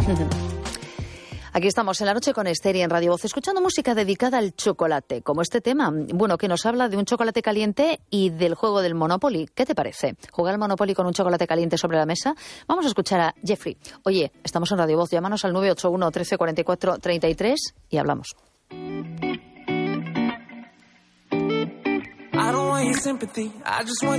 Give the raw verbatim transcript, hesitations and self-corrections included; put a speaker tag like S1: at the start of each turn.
S1: Aquí estamos en La Noche con Esther y en Radio Voz, escuchando música dedicada al chocolate, como este tema, bueno, que nos habla de un chocolate caliente y del juego del Monopoly. ¿Qué te parece? ¿Jugar al Monopoly con un chocolate caliente sobre la mesa? Vamos a escuchar a Jeffrey. Oye, estamos en Radio Voz, llámanos al nueve ocho uno, trece, cuarenta y cuatro, treinta y tres y hablamos. I don't want your sympathy. I just want